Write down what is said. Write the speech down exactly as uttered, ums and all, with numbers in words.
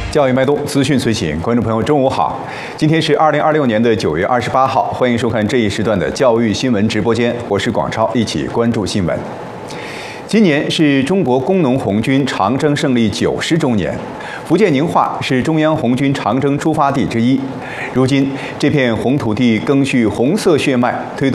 教育脉动，资讯随行，观众朋友，中午好！今天是二零二六年的九月二十八号，欢迎收看这一时段的教育新闻直播间，我是广超，一起关注新闻。今年是中国工农红军长征胜利九十周年，福建宁化是中央红军长征出发地之一。如今，这片红土地赓续红色血脉，推动